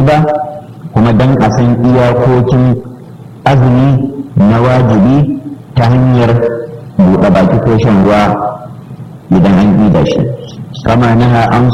ba, kuma dan a san iyakokin azumi na wajibi ta hanyar buɗe baki ko shan ruwa idan an da shi. Kama naha an